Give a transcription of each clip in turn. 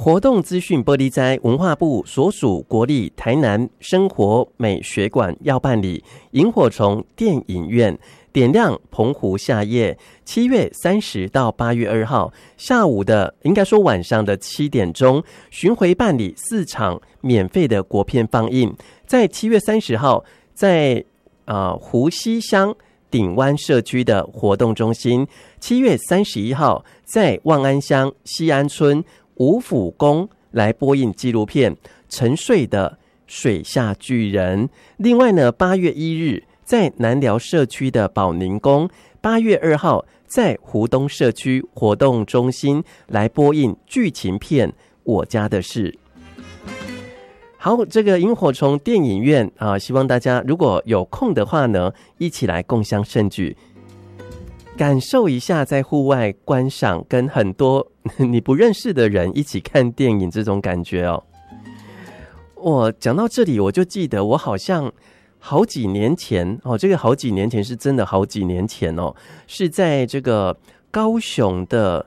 活动资讯玻璃斋文化部所属国立台南生活美学馆要办理萤火虫电影院点亮澎湖夏夜，7月30到8月2号下午的，应该说晚上的7点钟，巡回办理4场免费的国片放映。在7月30号，在湖西乡顶湾社区的活动中心；7月31号，在望安乡西安村五府宫来播映纪录片《沉睡的水下巨人》。另外呢，8月1日。在南寮社区的保宁宫，8月2号在湖东社区活动中心来播映剧情片《我家的事》。好，这个萤火虫电影院希望大家如果有空的话呢，一起来共襄盛举，感受一下在户外观赏跟很多你不认识的人一起看电影这种感觉哦。我讲到这里，我就记得我好像好几年前这个好几年前是真的好几年前哦，是在这个高雄的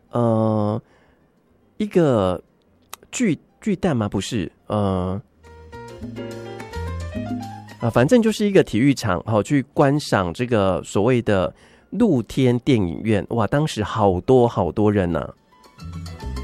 一个巨蛋吗？不是反正就是一个体育场去观赏这个所谓的露天电影院。哇，当时好多人啊。